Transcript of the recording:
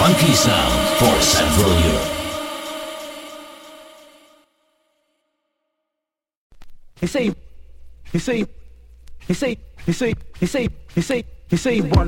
funky sound for Central Europe. He say one